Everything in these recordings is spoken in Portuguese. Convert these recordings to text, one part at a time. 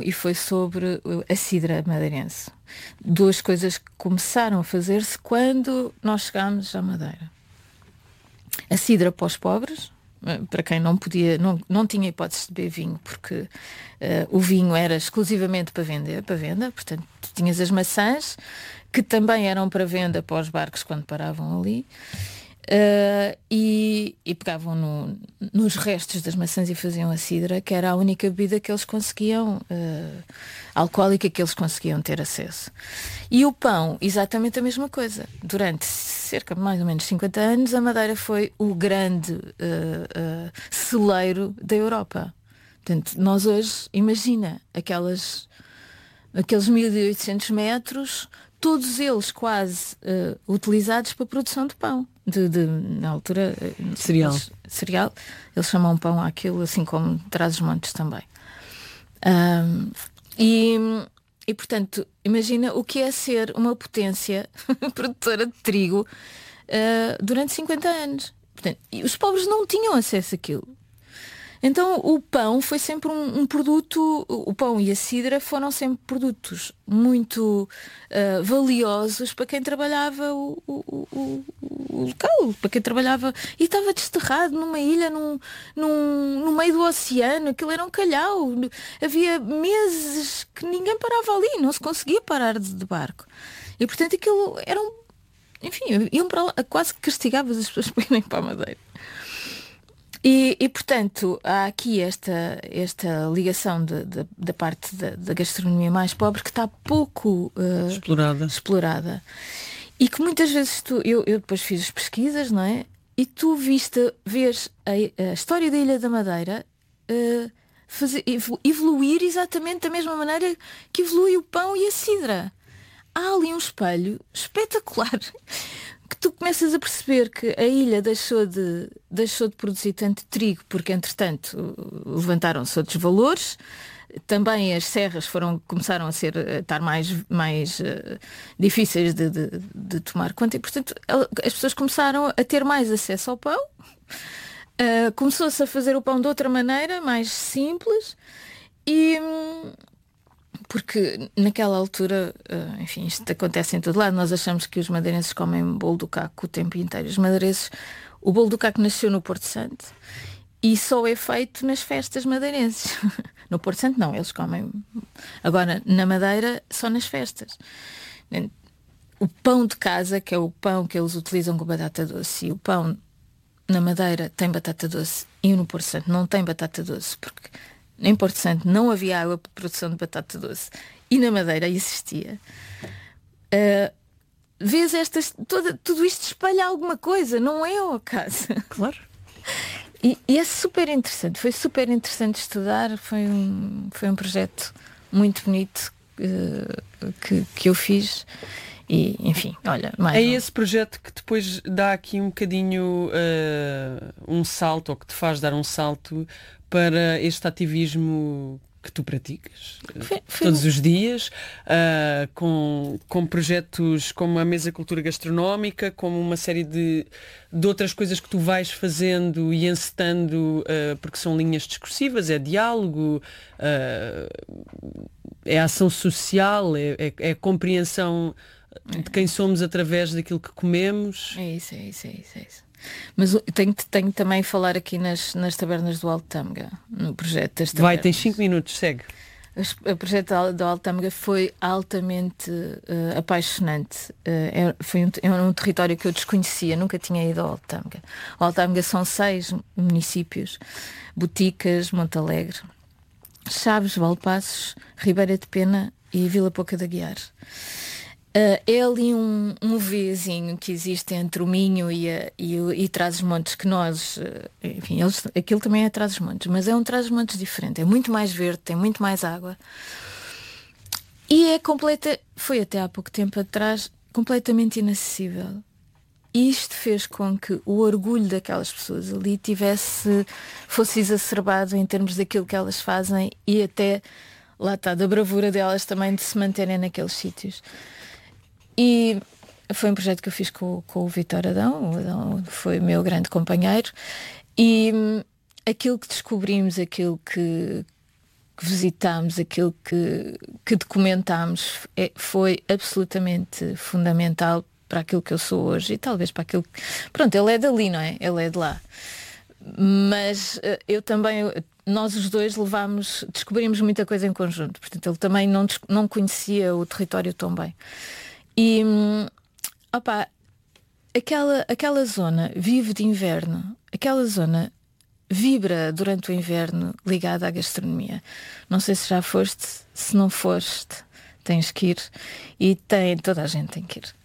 e foi sobre a cidra madeirense. Duas coisas que começaram a fazer-se quando nós chegámos à Madeira. A cidra para os pobres, para quem não podia, não tinha hipótese de beber vinho, porque o vinho era exclusivamente para venda, portanto tu tinhas as maçãs, que também eram para venda para os barcos quando paravam ali, e pegavam nos restos das maçãs e faziam a cidra, que era a única bebida que eles conseguiam, alcoólica, que eles conseguiam ter acesso. E o pão, exatamente a mesma coisa. Durante cerca de mais ou menos 50 anos, a Madeira foi o grande celeiro da Europa. Portanto, nós hoje, imagina, aqueles 1800 metros, todos eles quase utilizados para a produção de pão. Na altura, cereal. Eles chamam pão àquilo, assim como Trás-os-Montes também. E, portanto, imagina o que é ser uma potência produtora de trigo durante 50 anos. Portanto, e os pobres não tinham acesso àquilo. Então o pão foi sempre um produto, o pão e a cidra foram sempre produtos muito valiosos para quem trabalhava o local, para quem trabalhava e estava desterrado numa ilha no meio do oceano, aquilo era um calhau, havia meses que ninguém parava ali, não se conseguia parar de barco. E portanto aquilo era enfim, iam para lá, quase que castigavas as pessoas para irem para a Madeira. E portanto, há aqui esta ligação da parte da gastronomia mais pobre que está pouco explorada. E que muitas vezes eu depois fiz as pesquisas, não é? E tu vês a história da Ilha da Madeira evoluir exatamente da mesma maneira que evolui o pão e a cidra. Há ali um espelho espetacular que tu começas a perceber que a ilha deixou de produzir tanto trigo porque, entretanto, levantaram-se outros valores. Também as serras começaram a estar mais difíceis de tomar conta e, portanto, as pessoas começaram a ter mais acesso ao pão. Começou-se a fazer o pão de outra maneira, mais simples, e porque naquela altura, enfim, isto acontece em todo lado, nós achamos que os madeirenses comem bolo do caco o tempo inteiro. Os madeirenses, o bolo do caco nasceu no Porto Santo e só é feito nas festas madeirenses. No Porto Santo não, eles comem. Agora, na Madeira, só nas festas. O pão de casa, que é o pão que eles utilizam com batata doce, e o pão na Madeira tem batata doce e no Porto Santo não tem batata doce, porque em Porto Santo não havia água para produção de batata doce e na Madeira existia. Vês tudo isto espalha alguma coisa, não é ao acaso? Claro. E é super interessante, foi super interessante estudar, foi um projeto muito bonito que eu fiz. E, enfim, olha, mais esse projeto que depois dá aqui um bocadinho um salto, ou que te faz dar um salto para este ativismo que tu praticas todos os dias, com projetos como a Mesa Cultura Gastronómica, como uma série de outras coisas que tu vais fazendo e encetando, porque são linhas discursivas, é diálogo, é ação social, é a compreensão de quem somos através daquilo que comemos. É isso. Mas tenho também a falar aqui nas tabernas do Alto Tâmega, no projeto das tabernas. Vai, tens 5 minutos, segue. O projeto do Alto Tâmega foi altamente apaixonante. Foi um território que eu desconhecia, nunca tinha ido ao Alto Tâmega. O Alto Tâmega são 6 municípios: Boticas, Montalegre, Chaves, Valpassos, Ribeira de Pena e Vila Pouca de Aguiar. É ali um Vzinho que existe entre o Minho e Trás-os-Montes, que nós, enfim, aquilo também é Trás-os-Montes, mas é um Trás-os-Montes diferente, é muito mais verde, tem muito mais água e foi até há pouco tempo atrás completamente inacessível. E isto fez com que o orgulho daquelas pessoas ali fosse exacerbado em termos daquilo que elas fazem e até, lá está, da bravura delas também de se manterem naqueles sítios. E foi um projeto que eu fiz com o Vítor Adão. O Adão foi meu grande companheiro. E aquilo que descobrimos, aquilo que que visitámos, aquilo que documentámos, foi absolutamente fundamental para aquilo que eu sou hoje e talvez para aquilo que... Pronto, ele é dali, não é? Ele é de lá. Mas eu também, nós os dois descobrimos muita coisa em conjunto. Portanto, ele também não conhecia o território tão bem. E, aquela zona vive de inverno. Aquela zona vibra durante o inverno ligada à gastronomia. Não sei se já foste, se não foste, tens que ir. E toda a gente tem que ir.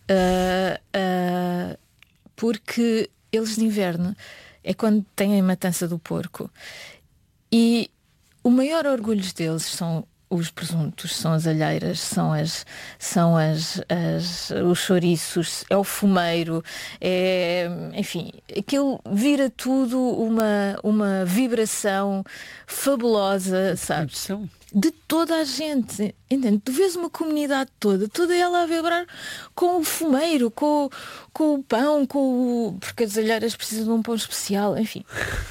Porque eles de inverno é quando têm a matança do porco. E o maior orgulho deles são os presuntos, são as alheiras, são os chouriços, é o fumeiro, enfim, aquilo vira tudo uma vibração fabulosa, sabes? De toda a gente, entende? Tu vês uma comunidade toda ela a vibrar com o fumeiro, com o pão, porque as alheiras precisam de um pão especial, enfim.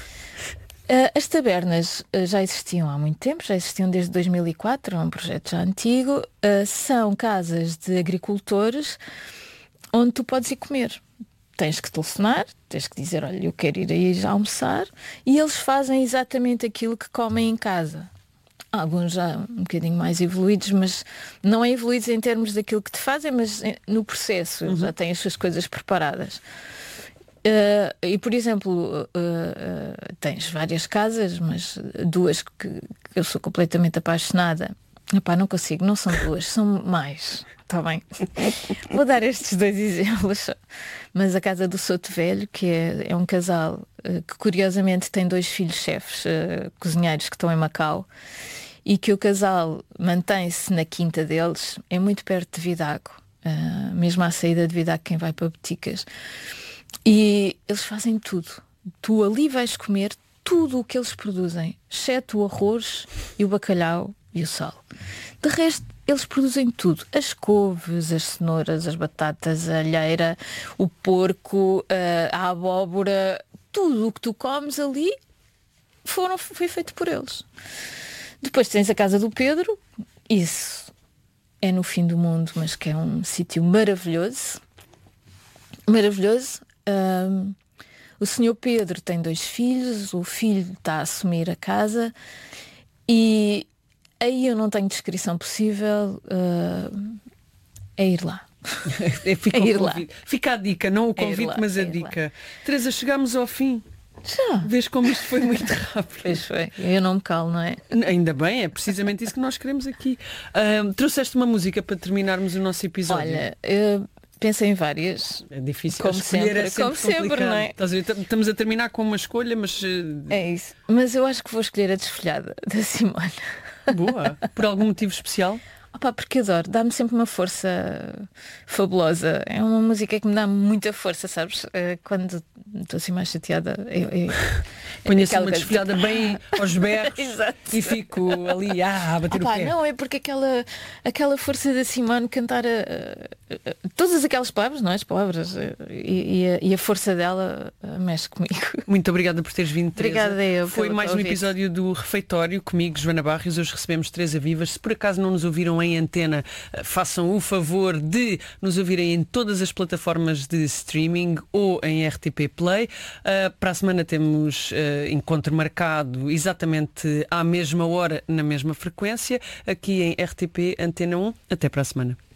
As tabernas já existiam há muito tempo, já existiam desde 2004, é um projeto já antigo. São casas de agricultores onde tu podes ir comer. Tens que telefonar, tens que dizer, olha, eu quero ir aí já almoçar, e eles fazem exatamente aquilo que comem em casa. Alguns já um bocadinho mais evoluídos, mas não é evoluídos em termos daquilo que te fazem, mas no processo, já têm as suas coisas preparadas. E por exemplo, tens várias casas, mas duas que eu sou completamente apaixonada. Epá, não consigo, não são duas, são mais. Está bem. Vou dar estes dois exemplos. Mas a casa do Soto Velho, que é um casal que curiosamente tem 2 filhos chefes, cozinheiros que estão em Macau, e que o casal mantém-se na quinta deles, é muito perto de Vidago, mesmo à saída de Vidago, quem vai para Boticas. E eles fazem tudo. Tu ali vais comer tudo o que eles produzem, exceto o arroz e o bacalhau e o sal. De resto, eles produzem tudo. As couves, as cenouras, as batatas, a alheira, o porco, a abóbora, tudo o que tu comes ali foi feito por eles. Depois tens a casa do Pedro. Isso é no fim do mundo, mas que é um sítio maravilhoso. Maravilhoso. O senhor Pedro tem 2 filhos, o filho está a assumir a casa e aí eu não tenho descrição possível, é ir lá. Fica, ir lá. Fica a dica, não o convite, mas a dica. Lá. Teresa, chegámos ao fim. Já. Vês como isto foi muito rápido. Pois foi, eu não me calo, não é? Ainda bem, é precisamente isso que nós queremos aqui. Trouxeste uma música para terminarmos o nosso episódio? Olha, pensei em várias. É difícil. Como sempre, não é? Estamos a terminar com uma escolha, mas... É isso. Mas eu acho que vou escolher a Desfolhada, da Simone. Boa. Por algum motivo especial? Porque adoro, dá-me sempre uma força fabulosa. É uma música que me dá muita força, sabes? Quando estou assim mais chateada, ponho assim uma desfolhada bem aos berros e fico ali a bater o pé. Não, é porque aquela força da Simone cantar todas aquelas palavras, não é? As palavras e a força dela mexe comigo. Muito obrigada por teres vindo, Teresa. Obrigada eu. Foi mais um episódio do Refeitório comigo, Joana Barros. Hoje recebemos Teresa Vivas. Se por acaso não nos ouviram em antena, façam o favor de nos ouvirem em todas as plataformas de streaming ou em RTP Play. Para a semana temos encontro marcado exatamente à mesma hora, na mesma frequência, aqui em RTP Antena 1. Até para a semana.